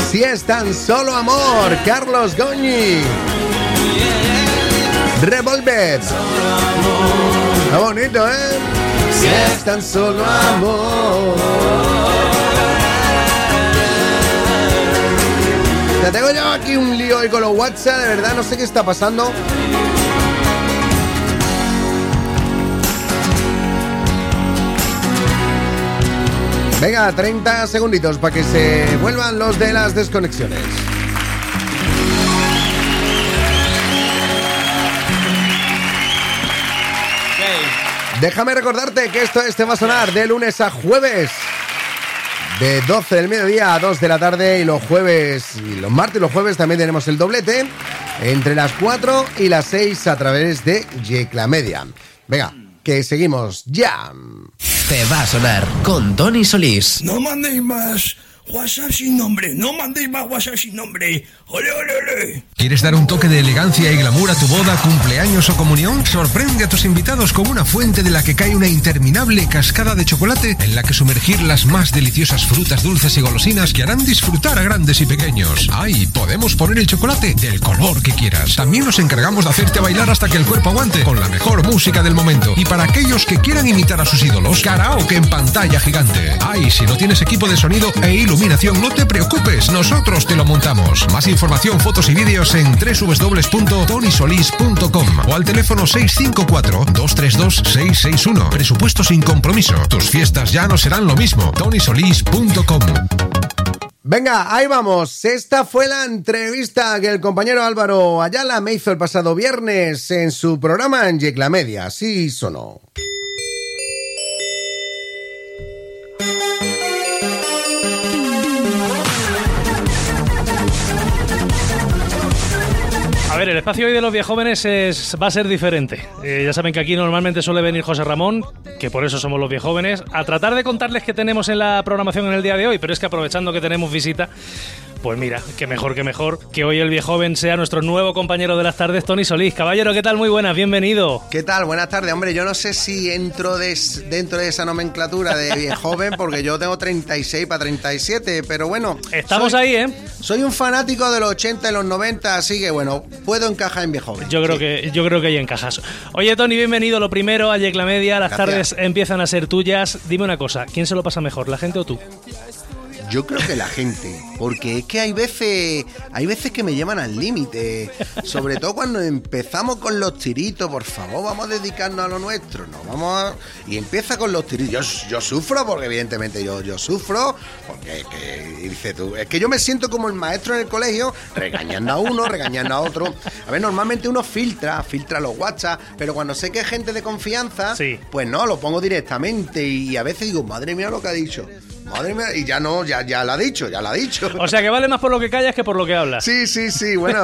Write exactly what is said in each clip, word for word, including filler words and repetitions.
Si es tan solo amor, Carlos Goñi. Revolver. Está bonito, ¿eh? Si es tan solo amor. Ya tengo yo aquí un lío hoy con los WhatsApp, de verdad, no sé qué está pasando. Venga, treinta segunditos para que se vuelvan los de las desconexiones. Okay. Déjame recordarte que esto este va a sonar de lunes a jueves, de doce del mediodía a dos de la tarde, y los jueves, y los martes y los jueves también tenemos el doblete, entre las cuatro y las seis a través de Yecla Media. Venga, que seguimos ya. Te va a sonar con Tony Solís. No mandéis más WhatsApp sin nombre, no mandéis más WhatsApp sin nombre. ¡Ole, ole, ole! ¿Quieres dar un toque de elegancia y glamour a tu boda, cumpleaños o comunión? Sorprende a tus invitados con una fuente de la que cae una interminable cascada de chocolate en la que sumergir las más deliciosas frutas dulces y golosinas que harán disfrutar a grandes y pequeños. ¡Ay! Podemos poner el chocolate del color que quieras. También nos encargamos de hacerte bailar hasta que el cuerpo aguante con la mejor música del momento. Y para aquellos que quieran imitar a sus ídolos, karaoke en pantalla gigante. ¡Ay! Si no tienes equipo de sonido e iluminación, no te preocupes, nosotros te lo montamos. Más información, fotos y vídeos en doble u doble u doble u punto tony solís punto com o al teléfono seis cinco cuatro, dos tres dos, seis seis uno. Presupuesto sin compromiso. Tus fiestas ya no serán lo mismo. tony solís punto com. Venga, ahí vamos. Esta fue la entrevista que el compañero Álvaro Ayala me hizo el pasado viernes en su programa en Yecla Media. Así sonó. A ver, el espacio hoy de los viejóvenes es, va a ser diferente. Eh, ya saben que aquí normalmente suele venir José Ramón, que por eso somos los viejóvenes, a tratar de contarles qué tenemos en la programación en el día de hoy, pero es que aprovechando que tenemos visita, pues mira, que mejor que mejor que hoy el viejoven sea nuestro nuevo compañero de las tardes, Tony Solís. Caballero, ¿qué tal? Muy buenas, bienvenido. ¿Qué tal? Buenas tardes. Hombre, yo no sé si entro de, dentro de esa nomenclatura de viejoven, porque yo tengo treinta y seis para treinta y siete, pero bueno. Estamos soy, ahí, ¿eh? Soy un fanático de los ochenta y los noventa, así que bueno, puedo encajar en viejoven. Yo creo, sí. que, yo creo que ahí encajas. Oye, Tony, bienvenido. Lo primero a Yecla Media, las Gracias. tardes empiezan a ser tuyas. Dime una cosa, ¿quién se lo pasa mejor, la gente o tú? Yo creo que la gente, porque es que hay veces hay veces que me llevan al límite, sobre todo cuando empezamos con los tiritos. Por favor, vamos a dedicarnos a lo nuestro, no vamos a... y empieza con los tiritos. Yo, yo sufro, porque evidentemente yo, yo sufro, porque que, dice tú, es que yo me siento como el maestro en el colegio, regañando a uno, regañando a otro. A ver, normalmente uno filtra, filtra los WhatsApp, pero cuando sé que es gente de confianza, sí. Pues no, lo pongo directamente, y a veces digo, madre mía lo que ha dicho. Madre mía, y ya no, ya, ya lo ha dicho, ya lo ha dicho. O sea que vale más por lo que callas que por lo que hablas. Sí, sí, sí, bueno,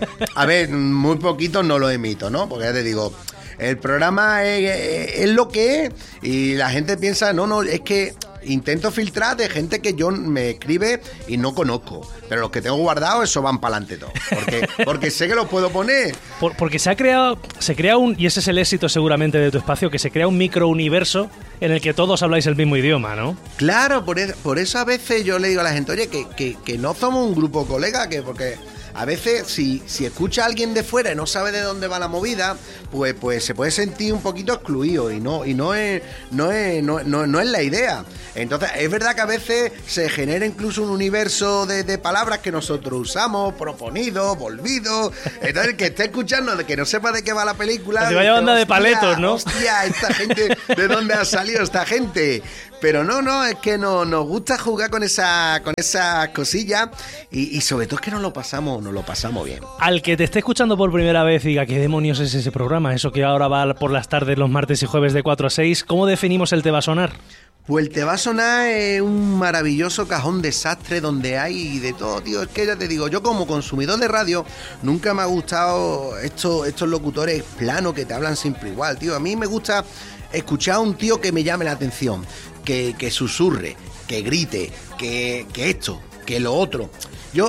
a ver, muy poquito no lo emito, ¿no? Porque ya te digo, el programa es, es lo que es, y la gente piensa, no, no, es que intento filtrar de gente que yo me escribe y no conozco, pero los que tengo guardados, eso van para adelante todo, porque, porque sé que los puedo poner. Por, porque se ha creado, se crea un, y ese es el éxito seguramente de tu espacio, que se crea un microuniverso en el que todos habláis el mismo idioma, ¿no? Claro, por, es, por eso a veces yo le digo a la gente, oye, que, que, que no somos un grupo colega, que porque... A veces, si, si escucha a alguien de fuera y no sabe de dónde va la movida, pues, pues se puede sentir un poquito excluido, y no, y no es, no es, no, no, no es la idea. Entonces, es verdad que a veces se genera incluso un universo de, de palabras que nosotros usamos, proponido, volvido. Entonces, el que esté escuchando, de que no sepa de qué va la película, se vaya banda de paletos, ¿no? Hostia, esta gente, ¿de dónde ha salido esta gente? Pero no, no, es que no, nos gusta jugar con esa, con esas cosillas, y, y sobre todo es que nos lo pasamos, nos lo pasamos bien. Al que te esté escuchando por primera vez y diga, ¿qué demonios es ese programa? Eso que ahora va por las tardes, los martes y jueves de cuatro a seis, ¿cómo definimos el Te va a sonar? Pues el Te va a sonar es un maravilloso cajón desastre donde hay de todo, tío. Es que ya te digo, yo como consumidor de radio nunca me ha gustado estos, estos locutores planos que te hablan siempre igual, tío. A mí me gusta escuchar a un tío que me llame la atención, que, que susurre, que grite, que, que esto, que lo otro. Yo,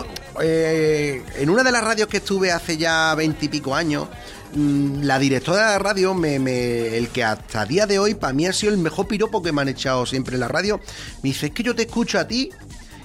eh, en una de las radios que estuve hace ya veintipico años, mmm, la directora de la radio, me, me, el que hasta día de hoy para mí ha sido el mejor piropo que me han echado siempre en la radio, me dice, es que yo te escucho a ti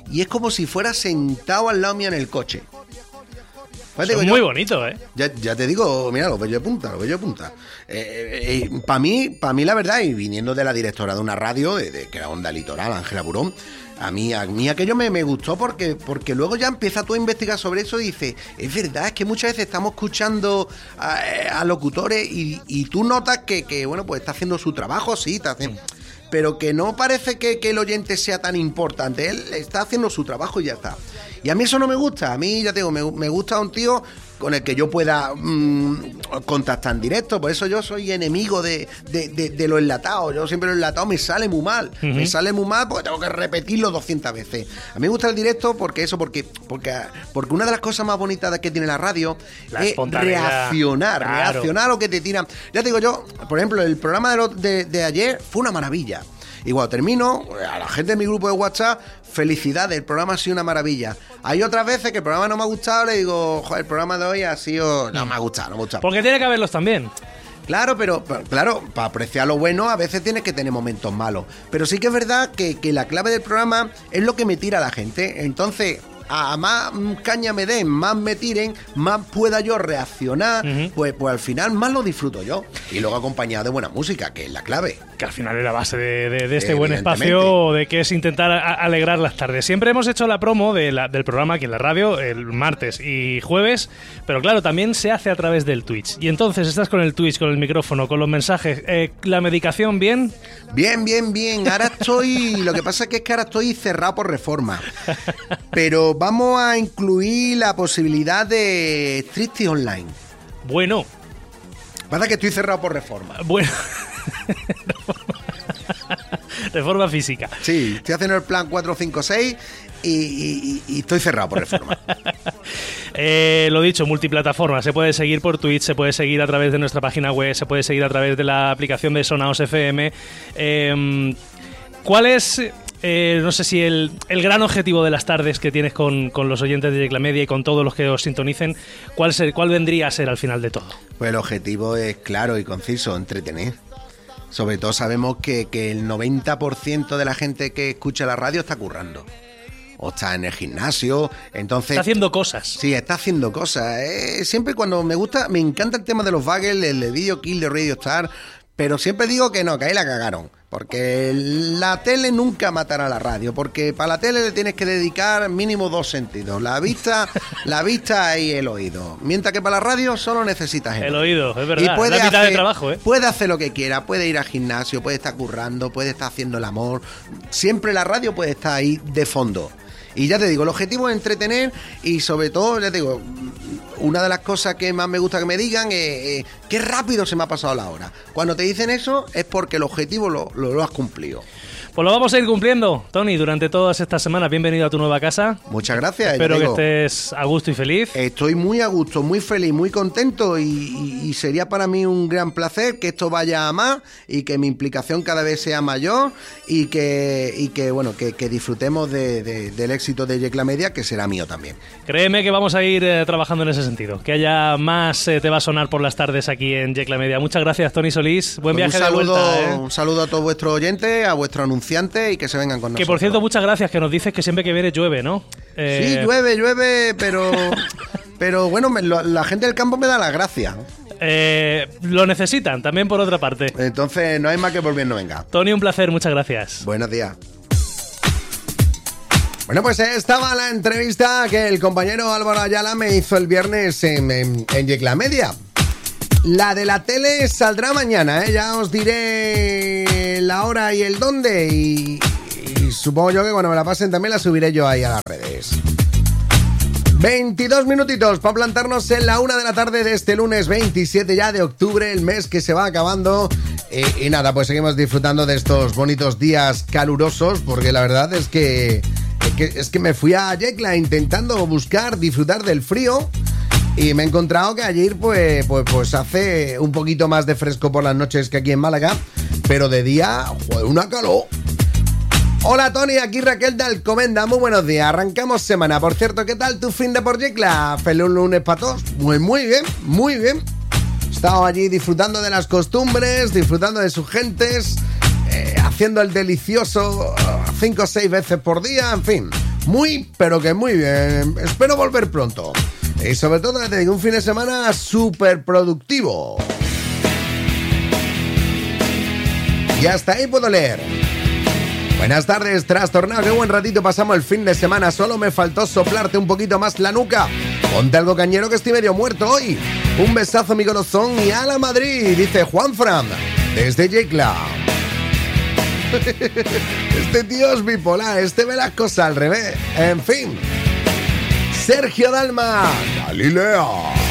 y es como si fuera sentado al lado mío en el coche. Pues es muy bonito, ¿eh? Ya, ya te digo, mira, lo bello de punta, lo bello de punta. Eh, eh, para mí, para mí la verdad, y viniendo de la directora de una radio, de, de que era Onda Litoral, Ángela Burón, a mí, a mí aquello me, me gustó porque, porque luego ya empieza tú a investigar sobre eso y dices, es verdad, es que muchas veces estamos escuchando a, a locutores y, y tú notas que, que, bueno, pues está haciendo su trabajo, sí, está haciendo... pero que no parece que, que el oyente sea tan importante. Él está haciendo su trabajo y ya está. Y a mí eso no me gusta. A mí, ya te digo, me, me gusta un tío con el que yo pueda mmm, contactar en directo. Por eso yo soy enemigo de, de, de, de lo enlatado. Yo siempre lo enlatado me sale muy mal. Uh-huh. Me sale muy mal porque tengo que repetirlo doscientas veces. A mí me gusta el directo porque eso, porque porque, porque una de las cosas más bonitas que tiene la radio la es reaccionar. Claro. Reaccionar a lo que te tiran. Ya te digo yo, por ejemplo, el programa de, lo, de, de ayer fue una maravilla. Y cuando termino, a la gente de mi grupo de WhatsApp, felicidades, el programa ha sido una maravilla. Hay otras veces que el programa no me ha gustado, le digo, joder, el programa de hoy ha sido... No me ha gustado, no me ha gustado. Porque tiene que haberlos también. Claro, pero, pero claro, para apreciar lo bueno a veces tienes que tener momentos malos. Pero sí que es verdad que, que la clave del programa es lo que me tira a la gente. Entonces... a más caña me den, más me tiren, más pueda yo reaccionar, uh-huh. pues, pues al final más lo disfruto yo. Y luego acompañado de buena música, que es la clave. Que al final es la base de, de, de este buen espacio, de que es intentar a, alegrar las tardes. Siempre hemos hecho la promo de la, del programa aquí en la radio, el martes y jueves, pero claro, también se hace a través del Twitch. Y entonces estás con el Twitch, con el micrófono, con los mensajes. Eh, ¿La medicación bien? Bien, bien, bien. Ahora estoy... Lo que pasa es que, es que ahora estoy cerrado por reforma. Pero vamos a incluir la posibilidad de striptease online. Bueno. Pasa que estoy cerrado por reforma. Bueno. Reforma física. Sí, estoy haciendo el plan cuatro cinco seis y, y, y estoy cerrado por reforma. eh, lo dicho, multiplataforma. Se puede seguir por Twitch, se puede seguir a través de nuestra página web, se puede seguir a través de la aplicación de Sonaos F M. Eh, ¿Cuál es... Eh, no sé si el, el gran objetivo de las tardes que tienes con, con los oyentes de Yecla Media y con todos los que os sintonicen, ¿cuál, ser, ¿cuál vendría a ser al final de todo? Pues el objetivo es claro y conciso, entretener. Sobre todo sabemos que, que el noventa por ciento de la gente que escucha la radio está currando. O está en el gimnasio, entonces... Está haciendo cosas. Sí, está haciendo cosas. Eh, siempre cuando me gusta, me encanta el tema de los bagels, el de Video Kill de Radio Star, pero siempre digo que no, que ahí la cagaron. Porque la tele nunca matará a la radio, porque para la tele le tienes que dedicar mínimo dos sentidos, la vista, la vista y el oído. Mientras que para la radio solo necesitas el, el oído. Es verdad, y puede la mitad hacer, de trabajo, ¿eh? Puede hacer lo que quiera, puede ir al gimnasio, puede estar currando, puede estar haciendo el amor. Siempre la radio puede estar ahí de fondo. Y ya te digo, el objetivo es entretener y sobre todo, ya te digo, una de las cosas que más me gusta que me digan es eh, qué rápido se me ha pasado la hora. Cuando te dicen eso es porque el objetivo lo, lo, lo has cumplido. Pues lo vamos a ir cumpliendo, Tony, durante todas estas semanas. Bienvenido a tu nueva casa. Muchas gracias. Espero que estés a gusto y feliz. Estoy muy a gusto, muy feliz, muy contento y, y, y sería para mí un gran placer que esto vaya a más y que mi implicación cada vez sea mayor y que, y que bueno, que, que disfrutemos de, de, del éxito de Yecla Media, que será mío también. Créeme que vamos a ir eh, trabajando en ese sentido, que haya más eh, te va a sonar por las tardes aquí en Yecla Media. Muchas gracias, Tony Solís. Buen pues viaje un saludo, de vuelta. ¿eh? Un saludo a todos vuestros oyentes, a vuestros anunciantes y que se vengan con nosotros. Que por cierto, muchas gracias, que nos dices que siempre que viene llueve, ¿no? Eh... Sí, llueve, llueve, pero pero bueno, me, lo, la gente del campo me da las gracias. Eh, lo necesitan, también por otra parte. Entonces no hay más que por bien no venga. Tony, un placer, muchas gracias. Buenos días. Bueno, pues estaba la entrevista que el compañero Álvaro Ayala me hizo el viernes en, en, en Yecla Media. La de la tele saldrá mañana, ¿eh? Ya os diré la hora y el dónde y, y supongo yo que cuando me la pasen también la subiré yo ahí a las redes. veintidós minutitos para plantarnos en la una de la tarde de este lunes veintisiete ya de octubre, el mes que se va acabando. Y, y nada, pues seguimos disfrutando de estos bonitos días calurosos, porque la verdad es que, es que, es que me fui a Yecla intentando buscar disfrutar del frío. Y me he encontrado que ayer pues, pues, pues hace un poquito más de fresco por las noches que aquí en Málaga, pero de día, joder, una calor. Hola Tony, aquí Raquel de Alcomenda, muy buenos días, arrancamos semana. Por cierto, ¿qué tal tu fin de por Yecla? Feliz lunes para todos. Muy, muy bien, muy bien. He estado allí disfrutando de las costumbres, disfrutando de sus gentes, eh, haciendo el delicioso cinco o seis veces por día, en fin. muy, pero que muy bien. Espero volver pronto. Y sobre todo, te digo, un fin de semana súper productivo. Y hasta ahí puedo leer. Buenas tardes, trastornado, qué buen ratito pasamos el fin de semana. Solo me faltó soplarte un poquito más la nuca. Ponte algo cañero que estoy medio muerto hoy. Un besazo mi corazón y a la Madrid, dice Juanfran, desde Yecla. Este tío es bipolar, este ve las cosas al revés. En fin. Sergio Dalma, Galilea.